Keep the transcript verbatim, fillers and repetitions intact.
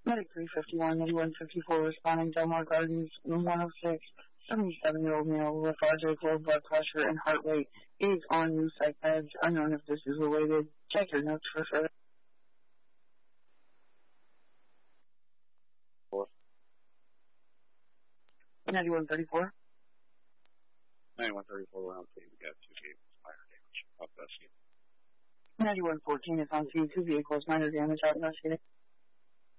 Medic three fifty-one, ninety-one fifty-four responding, Delmar Gardens, one oh six, seventy-seven-year-old male with lethargic, low blood pressure and heart rate is on new psych meds. Unknown if this is related. Check your notes for further. ninety-one thirty-four. ninety-one thirty-four, round three, we got two vehicles, minor damage. Up, that's you. ninety-one fourteen is on scene, two vehicles, minor damage, out investigating.